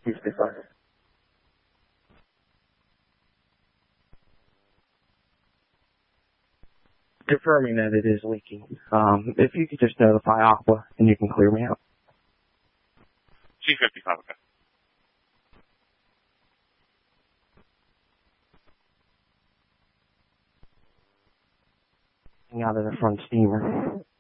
55. Confirming that it is leaking. If you could just notify Aqua, and you can clear me out. C55, okay. Out of the front steamer.